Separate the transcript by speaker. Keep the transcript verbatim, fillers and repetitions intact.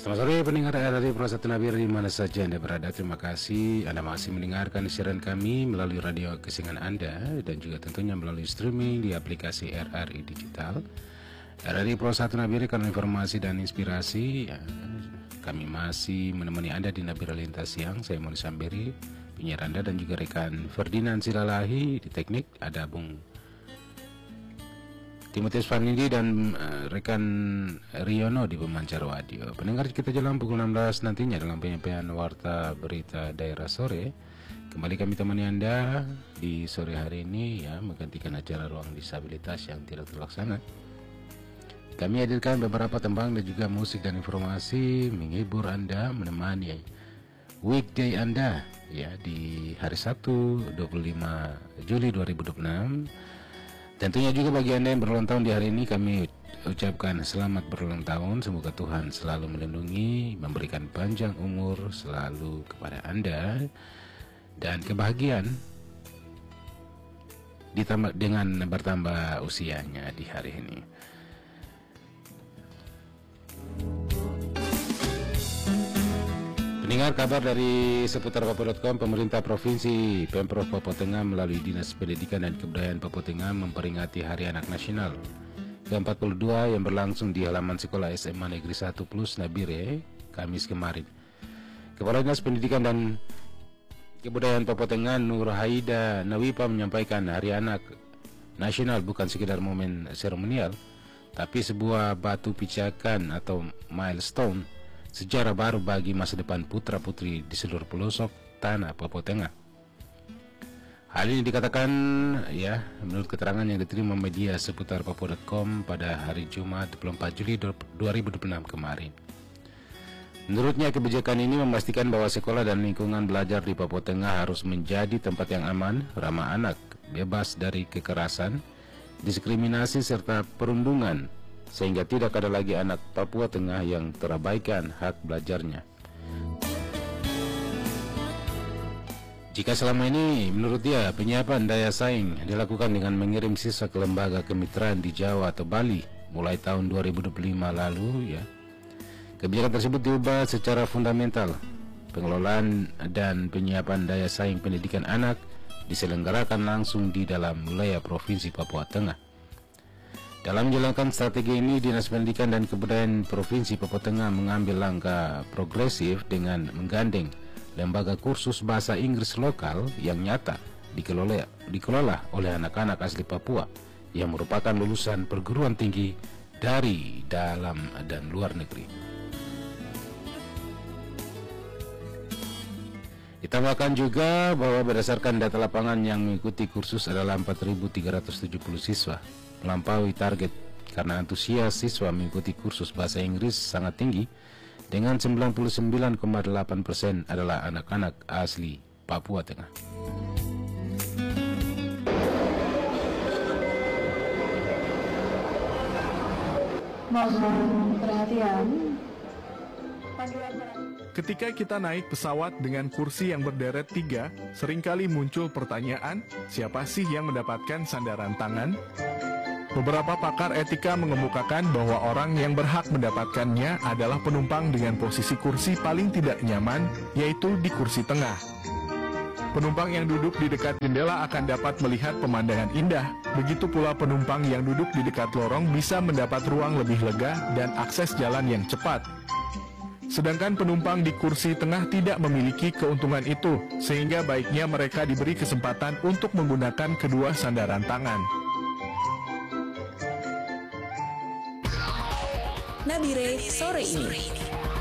Speaker 1: Selamat sore pendengar R R I Pro satu Nabire di mana saja Anda berada. Terima kasih Anda masih mendengarkan siaran kami melalui radio kesayangan Anda dan juga tentunya melalui streaming di aplikasi R R I Digital. R R I Pro satu Nabire karena informasi dan inspirasi ya, kami masih menemani Anda di Nabire Lintas Siang. Saya Moni Samberi, penyiar Anda, dan juga rekan Ferdinand Silalahi di teknik. Ada Bung Timotius Fanindi dan uh, rekan Riono di pemancar audio. Pendengar, kita jalan pukul enam belas nantinya dalam penyampaian warta berita daerah sore. Kembali kami temani Anda di sore hari ini ya, menggantikan acara ruang disabilitas yang tidak terlaksana. Kami hadirkan beberapa tembang dan juga musik dan informasi menghibur Anda, menemani weekday Anda ya di hari Sabtu dua puluh lima Juli dua ribu dua puluh enam. Tentunya juga bagi Anda yang berulang tahun di hari ini, kami ucapkan selamat berulang tahun. Semoga Tuhan selalu melindungi, memberikan panjang umur selalu kepada Anda, dan kebahagiaan ditambah dengan bertambah usianya di hari ini. Pendengar, kabar dari seputar papua dot com. Pemerintah Provinsi Pemprov Papua Tengah melalui Dinas Pendidikan dan Kebudayaan Papua Tengah memperingati Hari Anak Nasional ke empat puluh dua yang berlangsung di halaman sekolah S M A Negeri satu Plus Nabire, Kamis kemarin. Kepala Dinas Pendidikan dan Kebudayaan Papua Tengah Nur Haida Nawipa menyampaikan Hari Anak Nasional bukan sekedar momen seremonial, tapi sebuah batu pijakan atau milestone sejarah baru bagi masa depan putra-putri di seluruh pelosok tanah Papua Tengah. Hal ini dikatakan ya menurut keterangan yang diterima media seputar papua dot com pada hari Jumat dua puluh empat Juli dua ribu dua puluh enam kemarin. Menurutnya, kebijakan ini memastikan bahwa sekolah dan lingkungan belajar di Papua Tengah harus menjadi tempat yang aman, ramah anak, bebas dari kekerasan, diskriminasi serta perundungan, sehingga tidak ada lagi anak Papua Tengah yang terabaikan hak belajarnya. Jika selama ini menurut dia penyiapan daya saing dilakukan dengan mengirim siswa ke lembaga kemitraan di Jawa atau Bali mulai tahun dua ribu dua puluh lima lalu ya, kebijakan tersebut diubah secara fundamental. Pengelolaan dan penyiapan daya saing pendidikan anak diselenggarakan langsung di dalam wilayah Provinsi Papua Tengah. Dalam menjalankan strategi ini, Dinas Pendidikan dan Kebudayaan Provinsi Papua Tengah mengambil langkah progresif dengan menggandeng lembaga kursus bahasa Inggris lokal yang nyata dikelola, dikelola oleh anak-anak asli Papua yang merupakan lulusan perguruan tinggi dari dalam dan luar negeri. Ditambahkan juga bahwa berdasarkan data lapangan yang mengikuti kursus adalah empat ribu tiga ratus tujuh puluh siswa, melampaui target karena antusias siswa mengikuti kursus bahasa Inggris sangat tinggi, dengan sembilan puluh sembilan koma delapan persen adalah anak-anak asli Papua Tengah.
Speaker 2: Mohon perhatian.
Speaker 3: Ketika kita naik pesawat dengan kursi yang berderet tiga, seringkali muncul pertanyaan, siapa sih yang mendapatkan sandaran tangan? Beberapa pakar etika mengemukakan bahwa orang yang berhak mendapatkannya adalah penumpang dengan posisi kursi paling tidak nyaman, yaitu di kursi tengah. Penumpang yang duduk di dekat jendela akan dapat melihat pemandangan indah, begitu pula penumpang yang duduk di dekat lorong bisa mendapat ruang lebih lega dan akses jalan yang cepat. Sedangkan penumpang di kursi tengah tidak memiliki keuntungan itu, sehingga baiknya mereka diberi kesempatan untuk menggunakan kedua sandaran tangan.
Speaker 4: Nabire sore ini.